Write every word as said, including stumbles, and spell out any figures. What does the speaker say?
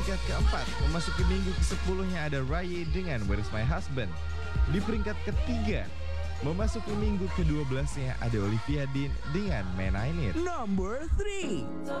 peringkat keempat, memasuki minggu kesepuluhnya ada Ray dengan Where's My Husband. Di peringkat ketiga, memasuki minggu kedua belasnya ada Olivia Dean dengan Man I Need. Number three.